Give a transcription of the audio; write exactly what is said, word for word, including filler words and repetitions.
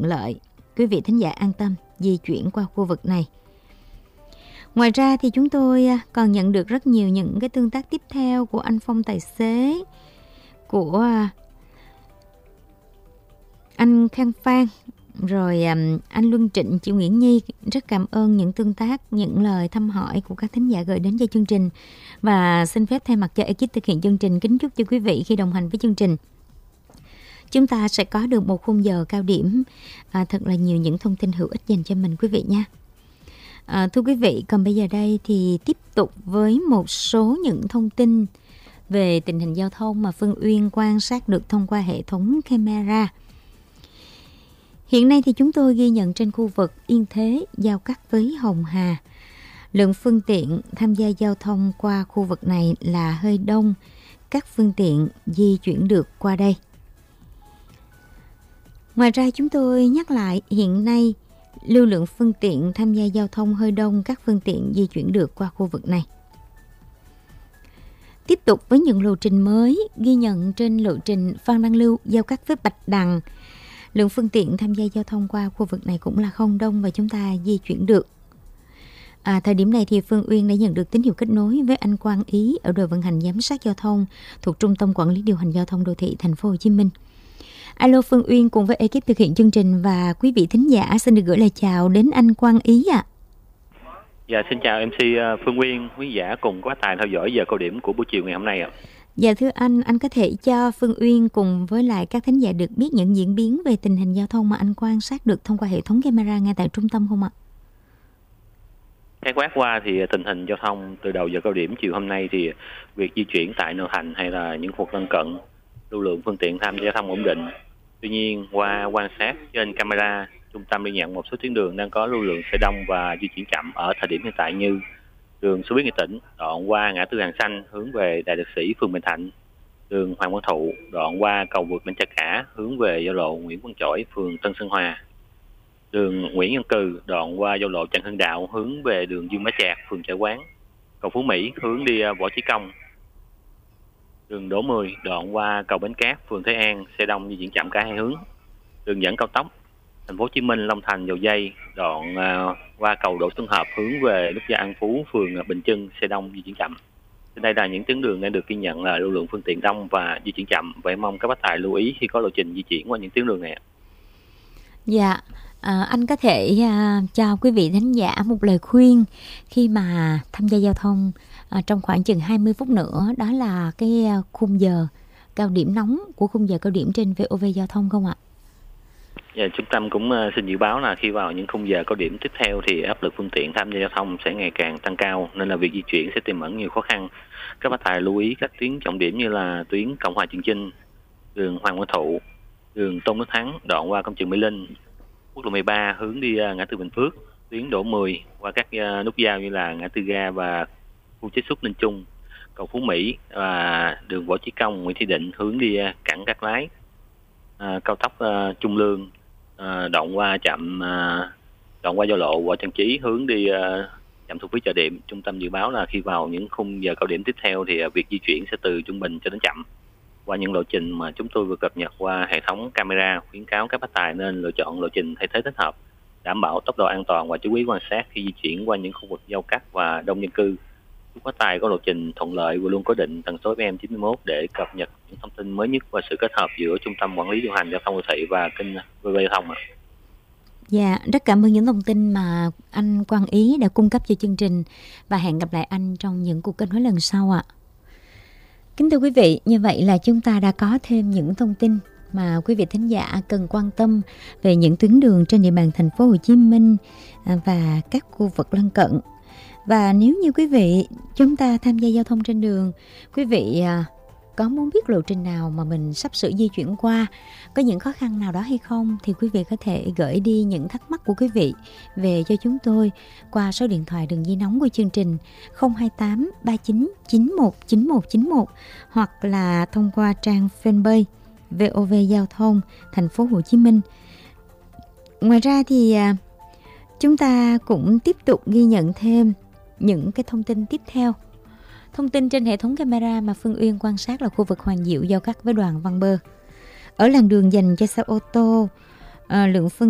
thuận lợi. Quý vị thính giả an tâm di chuyển qua khu vực này. Ngoài ra thì chúng tôi còn nhận được rất nhiều những cái tương tác tiếp theo của anh Phong tài xế, của anh Khang Phan, rồi anh Luân Trịnh, chị Nguyễn Nhi. Rất cảm ơn những tương tác, những lời thăm hỏi của các thính giả gửi đến cho chương trình. Và xin phép thay mặt cho ekip thực hiện chương trình kính chúc cho quý vị khi đồng hành với chương trình, chúng ta sẽ có được một khung giờ cao điểm à, thật là nhiều những thông tin hữu ích dành cho mình quý vị nha. À, thưa quý vị, còn bây giờ đây thì tiếp tục với một số những thông tin về tình hình giao thông mà Phương Uyên quan sát được thông qua hệ thống camera. Hiện nay thì chúng tôi ghi nhận trên khu vực Yên Thế giao cắt với Hồng Hà, lượng phương tiện tham gia giao thông qua khu vực này là hơi đông, các phương tiện di chuyển được qua đây. Ngoài ra chúng tôi nhắc lại, hiện nay lưu lượng phương tiện tham gia giao thông hơi đông, các phương tiện di chuyển được qua khu vực này. Tiếp tục với những lộ trình mới ghi nhận trên lộ trình Phan Đăng Lưu giao cắt với Bạch Đằng, lượng phương tiện tham gia giao thông qua khu vực này cũng là không đông và chúng ta di chuyển được. À, thời điểm này thì Phương Uyên đã nhận được tín hiệu kết nối với anh Quang Ý ở đội vận hành giám sát giao thông thuộc Trung tâm Quản lý điều hành giao thông đô thị Thành phố Hồ Chí Minh. Alo, Phương Uyên cùng với ekip thực hiện chương trình và quý vị thính giả xin được gửi lời chào đến anh Quang Ý ạ. À. Dạ, xin chào em xê Phương Uyên, quý giả cùng có tài theo dõi giờ cao điểm của buổi chiều ngày hôm nay ạ. Dạ thưa anh, anh có thể cho Phương Uyên cùng với lại các thính giả được biết những diễn biến về tình hình giao thông mà anh quan sát được thông qua hệ thống camera ngay tại trung tâm không ạ? Khái quát qua thì tình hình giao thông từ đầu giờ cao điểm chiều hôm nay thì việc di chuyển tại nội thành hay là những khu vực lân cận, lưu lượng phương tiện tham gia giao thông ổn định. Tuy nhiên, qua quan sát trên camera, trung tâm ghi nhận một số tuyến đường đang có lưu lượng xe đông và di chuyển chậm ở thời điểm hiện tại như đường Số Biết Nghệ Tĩnh đoạn qua ngã tư Hàng Xanh hướng về Đại Liệt Sĩ phường Bình Thạnh, đường Hoàng Văn Thụ đoạn qua cầu vượt Bến Tre Cả hướng về giao lộ Nguyễn Văn Chỗi phường Tân Sơn Hòa, đường Nguyễn Văn Cừ đoạn qua giao lộ Trần Hưng Đạo hướng về đường Dương Bá Trạc phường Chợ Quán, cầu Phú Mỹ hướng đi Võ Chí Công, đường Đỗ Mười đoạn qua cầu Bến Cát phường Thế An xe đông di chuyển chậm cả hai hướng, đường dẫn cao tốc Thành phố Hồ Chí Minh Long Thành Dầu Dây đoạn uh, qua cầu Đỗ Xuân Hợp hướng về nút giao An Phú phường Bình Trưng xe đông di chuyển chậm. Trên đây là những tuyến đường đang được ghi nhận là lưu lượng phương tiện đông và di chuyển chậm. Vậy mong các bác tài lưu ý khi có lộ trình di chuyển qua những tuyến đường này. Dạ, à, anh có thể à, cho quý vị thính giả một lời khuyên khi mà tham gia giao thông à, trong khoảng chừng hai mươi phút nữa, đó là cái khung giờ cao điểm nóng của khung giờ cao điểm trên vê o vê Giao thông không ạ? Dạ, trung tâm cũng uh, xin dự báo là khi vào những khung giờ cao điểm tiếp theo thì áp lực phương tiện tham gia giao thông sẽ ngày càng tăng cao, nên là việc di chuyển sẽ tiềm ẩn nhiều khó khăn. Các bác tài lưu ý các tuyến trọng điểm như là tuyến Cộng Hòa Trường Chinh, đường Hoàng Văn Thụ, đường Tôn Đức Thắng đoạn qua công trường Mỹ Linh, quốc lộ mười ba hướng đi uh, ngã tư Bình Phước, tuyến Đỗ Mười qua các uh, nút giao như là ngã tư Ga và khu chế xuất Ninh Trung, cầu Phú Mỹ và đường Võ Chí Công, Nguyễn Thị Định hướng đi uh, cảng Cát Lái, uh, cao tốc uh, Trung Lương À, đoạn qua chạm à, đoạn qua giao lộ Võ Trang Trí hướng đi à, trạm thu phí Chợ Điệm. Trung tâm dự báo là khi vào những khung giờ cao điểm tiếp theo thì à, việc di chuyển sẽ từ trung bình cho đến chậm. Qua những lộ trình mà chúng tôi vừa cập nhật qua hệ thống camera, khuyến cáo các bác tài nên lựa chọn lộ trình thay thế thích hợp, đảm bảo tốc độ an toàn và chú ý quan sát khi di chuyển qua những khu vực giao cắt và đông dân cư. Chúc bác tài có lộ trình thuận lợi và luôn cố định tần số ép em chín mươi mốt để cập nhật những thông tin mới nhất và sự kết hợp giữa Trung tâm Quản lý điều hành giao thông đô thị và kênh vê vê Giao thông. Dạ, rất cảm ơn những thông tin mà anh Quang Ý đã cung cấp cho chương trình và hẹn gặp lại anh trong những cuộc kết nối lần sau ạ. Kính thưa quý vị, như vậy là chúng ta đã có thêm những thông tin mà quý vị thính giả cần quan tâm về những tuyến đường trên địa bàn thành phố Hồ Chí Minh và các khu vực lân cận. Và nếu như quý vị chúng ta tham gia giao thông trên đường, quý vị có muốn biết lộ trình nào mà mình sắp sửa di chuyển qua, có những khó khăn nào đó hay không, thì quý vị có thể gửi đi những thắc mắc của quý vị về cho chúng tôi qua số điện thoại đường dây nóng của chương trình không hai tám ba chín chín một chín một chín một hoặc là thông qua trang fanpage vê o vê Giao thông Thành phố Hồ Chí Minh. Ngoài ra thì chúng ta cũng tiếp tục ghi nhận thêm những cái thông tin tiếp theo. Thông tin trên hệ thống camera mà Phương Uyên quan sát là khu vực Hoàng Diệu giao cắt với Đoàn Văn Bơ. Ở làn đường dành cho xe ô tô, à, lượng phương